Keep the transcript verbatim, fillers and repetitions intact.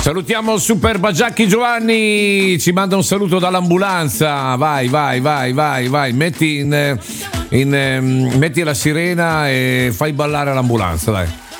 Salutiamo Super Bagiacchi Giovanni, ci manda un saluto dall'ambulanza. Vai, vai, vai, vai, vai. Metti in, in, in metti la sirena e fai ballare l'ambulanza, dai.